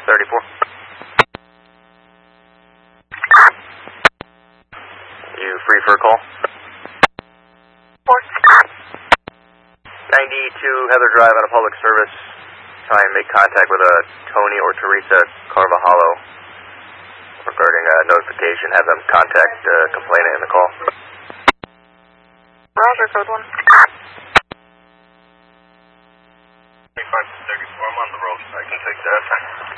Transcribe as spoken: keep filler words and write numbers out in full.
thirty-four. You free for a call? ninety-two Heather Drive on a public service. Try and make contact with a Tony or Teresa Carvajalo regarding a notification. Have them contact the uh, complainant in the call. Roger, code one. twenty-five thirty-four, I'm on the road. I can take that.